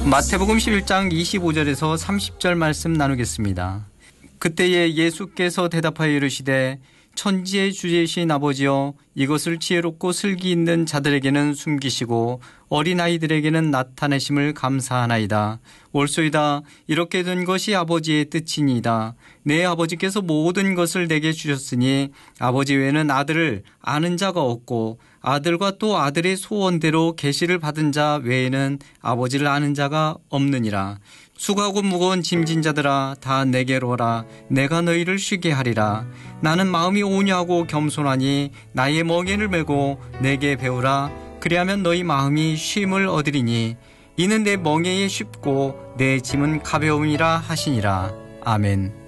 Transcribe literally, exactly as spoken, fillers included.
마태복음 십일 장 이십오 절에서 삼십 절 말씀 나누겠습니다. 그때에 예수께서 대답하여 이르시되 천지의 주제이신 아버지여, 이것을 지혜롭고 슬기 있는 자들에게는 숨기시고 어린아이들에게는 나타내심을 감사하나이다. 옳소이다. 이렇게 된 것이 아버지의 뜻이니이다. 내 아버지께서 모든 것을 내게 주셨으니 아버지 외에는 아들을 아는 자가 없고 아들과 또 아들의 소원대로 계시를 받은 자 외에는 아버지를 아는 자가 없느니라. 수고하고 무거운 짐진 자들아, 다 내게로 오라. 내가 너희를 쉬게 하리라. 나는 마음이 온유하고 겸손하니 나의 멍에를 메고 내게 배우라. 그리하면 너희 마음이 쉼을 얻으리니 이는 내 멍에에 쉽고 내 짐은 가벼움이라 하시니라. 아멘.